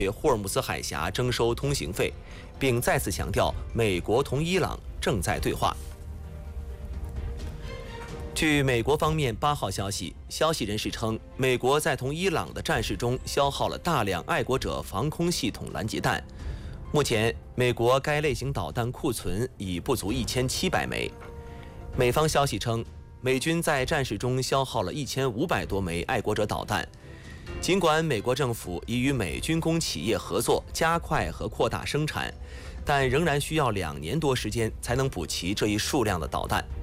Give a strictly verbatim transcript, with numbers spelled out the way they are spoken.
霍尔木兹海峡征收通行费，并再次强调美国同伊朗正在对话。据美国方面八号消息，消息人士称，美国在同伊朗的战事中消耗了大量爱国者防空系统拦截弹。目前，美国该类型导弹库存已不足一千七百枚。美方消息称，美军在战事中消耗了一千五百多枚爱国者导弹。尽管美国政府已与美军工企业合作，加快和扩大生产，但仍然需要两年多时间才能补齐这一数量的导弹。